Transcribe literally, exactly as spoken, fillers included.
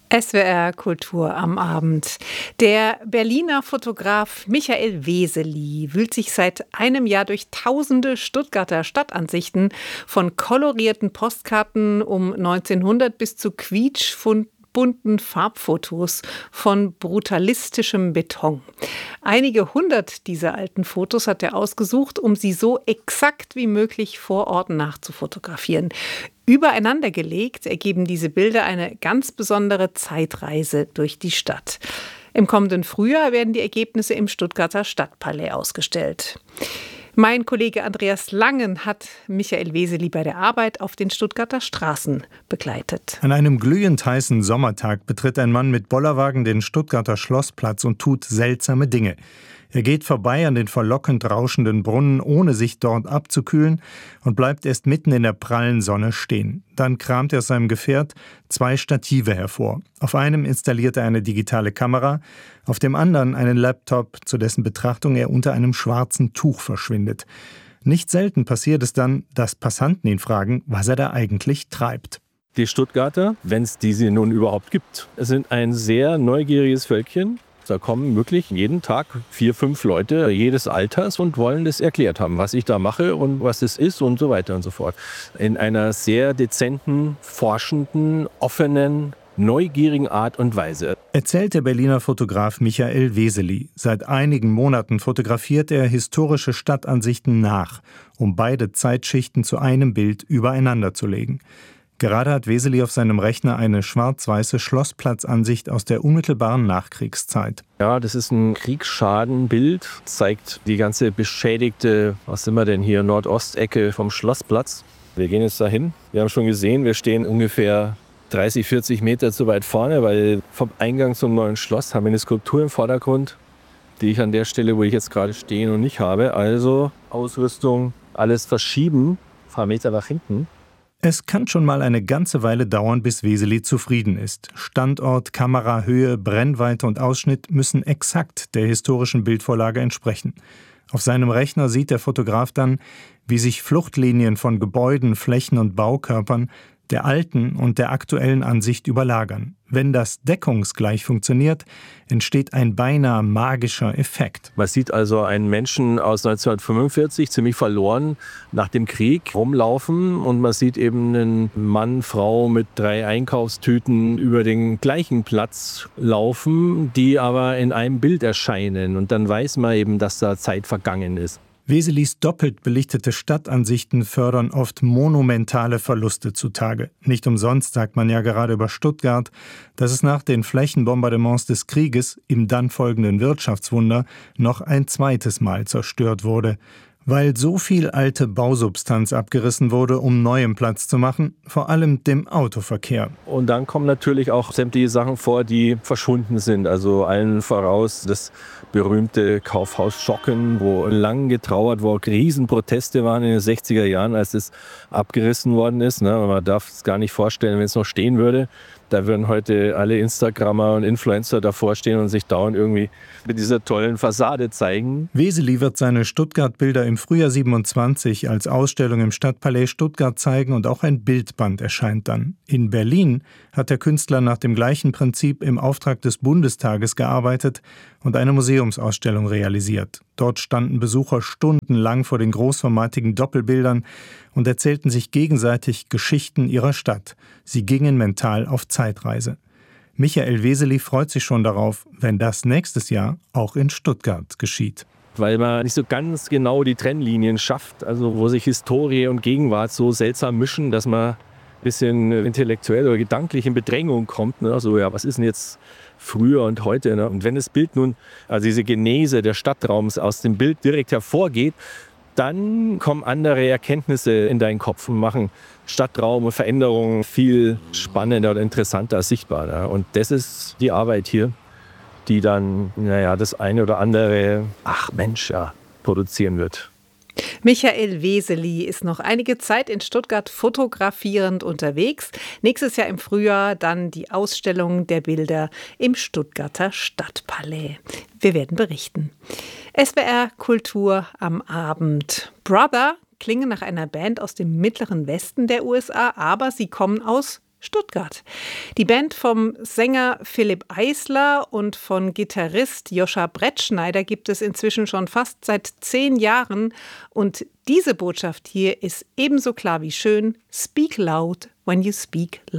S W R Kultur am Abend. Der Berliner Fotograf Michael Wesely wühlt sich seit einem Jahr durch tausende Stuttgarter Stadtansichten, von kolorierten Postkarten um neunzehnhundert bis zu quietschbunten Farbfotos von brutalistischem Beton. Einige hundert dieser alten Fotos hat er ausgesucht, um sie so exakt wie möglich vor Ort nachzufotografieren. Übereinander gelegt ergeben diese Bilder eine ganz besondere Zeitreise durch die Stadt. Im kommenden Frühjahr werden die Ergebnisse im Stuttgarter Stadtpalais ausgestellt. Mein Kollege Andreas Langen hat Michael Wesely bei der Arbeit auf den Stuttgarter Straßen begleitet. An einem glühend heißen Sommertag betritt ein Mann mit Bollerwagen den Stuttgarter Schlossplatz und tut seltsame Dinge. Er geht vorbei an den verlockend rauschenden Brunnen, ohne sich dort abzukühlen, und bleibt erst mitten in der prallen Sonne stehen. Dann kramt er aus seinem Gefährt zwei Stative hervor. Auf einem installiert er eine digitale Kamera, auf dem anderen einen Laptop, zu dessen Betrachtung er unter einem schwarzen Tuch verschwindet. Nicht selten passiert es dann, dass Passanten ihn fragen, was er da eigentlich treibt. Die Stuttgarter, wenn es diese nun überhaupt gibt, sind ein sehr neugieriges Völkchen. Da kommen wirklich jeden Tag vier, fünf Leute jedes Alters und wollen das erklärt haben, was ich da mache und was es ist und so weiter und so fort. In einer sehr dezenten, forschenden, offenen, neugierigen Art und Weise. Erzählt der Berliner Fotograf Michael Wesely. Seit einigen Monaten fotografiert er historische Stadtansichten nach, um beide Zeitschichten zu einem Bild übereinander zu legen. Gerade hat Wesely auf seinem Rechner eine schwarz-weiße Schlossplatzansicht aus der unmittelbaren Nachkriegszeit. Ja, das ist ein Kriegsschadenbild, zeigt die ganze beschädigte, was sind wir denn hier, Nordostecke vom Schlossplatz. Wir gehen jetzt dahin. Wir haben schon gesehen, wir stehen ungefähr dreißig, vierzig Meter zu weit vorne, weil vom Eingang zum neuen Schloss haben wir eine Skulptur im Vordergrund, die ich an der Stelle, wo ich jetzt gerade stehe, noch nicht habe. Also Ausrüstung, alles verschieben, ein paar Meter nach hinten. Es kann schon mal eine ganze Weile dauern, bis Wesely zufrieden ist. Standort, Kamera, Höhe, Brennweite und Ausschnitt müssen exakt der historischen Bildvorlage entsprechen. Auf seinem Rechner sieht der Fotograf dann, wie sich Fluchtlinien von Gebäuden, Flächen und Baukörpern der alten und der aktuellen Ansicht überlagern. Wenn das deckungsgleich funktioniert, entsteht ein beinahe magischer Effekt. Man sieht also einen Menschen aus neunzehnhundertfünfundvierzig, ziemlich verloren nach dem Krieg, rumlaufen, und man sieht eben einen Mann, Frau mit drei Einkaufstüten über den gleichen Platz laufen, die aber in einem Bild erscheinen, und dann weiß man eben, dass da Zeit vergangen ist. Weselys doppelt belichtete Stadtansichten fördern oft monumentale Verluste zutage. Nicht umsonst sagt man ja gerade über Stuttgart, dass es nach den Flächenbombardements des Krieges im dann folgenden Wirtschaftswunder noch ein zweites Mal zerstört wurde. Weil so viel alte Bausubstanz abgerissen wurde, um neuem Platz zu machen, vor allem dem Autoverkehr. Und dann kommen natürlich auch sämtliche Sachen vor, die verschwunden sind. Also allen voraus das berühmte Kaufhaus Schocken, wo lang getrauert, wo Riesenproteste waren in den sechziger Jahren, als es abgerissen worden ist. Man darf es gar nicht vorstellen, wenn es noch stehen würde. Da würden heute alle Instagrammer und Influencer davor stehen und sich dauernd irgendwie mit dieser tollen Fassade zeigen. Wesely wird seine Stuttgart-Bilder im Frühjahr siebenundzwanzig als Ausstellung im Stadtpalais Stuttgart zeigen, und auch ein Bildband erscheint dann. In Berlin hat der Künstler nach dem gleichen Prinzip im Auftrag des Bundestages gearbeitet und eine Museumsausstellung realisiert. Dort standen Besucher stundenlang vor den großformatigen Doppelbildern und erzählten sich gegenseitig Geschichten ihrer Stadt. Sie gingen mental auf Zeitreise. Michael Wesely freut sich schon darauf, wenn das nächstes Jahr auch in Stuttgart geschieht. Weil man nicht so ganz genau die Trennlinien schafft, also wo sich Historie und Gegenwart so seltsam mischen, dass man ein bisschen intellektuell oder gedanklich in Bedrängung kommt. Ne? Also ja, was ist denn jetzt früher und heute? Ne? Und wenn das Bild nun, also diese Genese des Stadtraums aus dem Bild direkt hervorgeht, dann kommen andere Erkenntnisse in deinen Kopf und machen Stadtraum und Veränderungen viel spannender oder interessanter sichtbar. Ne? Und das ist die Arbeit hier, die dann, naja, das eine oder andere, ach Mensch, ja, produzieren wird. Michael Wesely ist noch einige Zeit in Stuttgart fotografierend unterwegs. Nächstes Jahr im Frühjahr dann die Ausstellung der Bilder im Stuttgarter Stadtpalais. Wir werden berichten. S W R Kultur am Abend. Brother klingen nach einer Band aus dem mittleren Westen der U S A, aber sie kommen aus Stuttgart. Die Band vom Sänger Philipp Eisler und von Gitarrist Joscha Brettschneider gibt es inzwischen schon fast seit zehn Jahren. Und diese Botschaft hier ist ebenso klar wie schön: Speak loud when you speak loud.